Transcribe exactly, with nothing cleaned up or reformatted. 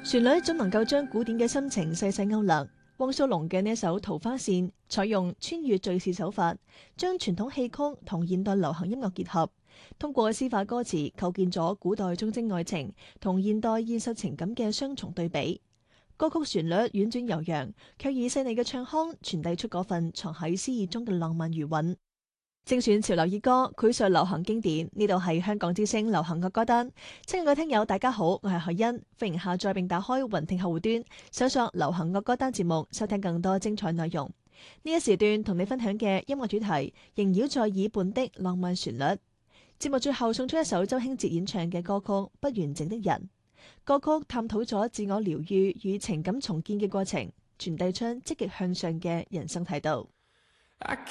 旋律總能夠將古典嘅心情細細勾勒。汪蘇泷嘅呢首《桃花扇》採用穿越敘事手法，將傳統戲曲同現代流行音樂結合，通過詩化歌詞構建咗古代忠貞愛情同現代現實情感嘅雙重對比。歌曲旋律婉轉悠揚，卻以細膩嘅唱腔傳遞出嗰份藏喺詩意中嘅浪漫餘韻。精選潮流熱歌，繪述流行經典。呢度係香港之聲流行嘅歌單。親愛嘅聽友，大家好，我係海欣，歡迎下載並打開雲聽客戶端，搜索流行嘅歌單節目，收聽更多精彩內容。呢一時段同你分享嘅音樂主題，縈繞在耳畔的浪漫旋律。節目最後送出一首周興哲演唱嘅歌曲《不完整的人》。歌曲探討咗自我療愈與情感重建嘅過程，傳遞出積極向上嘅人生態度。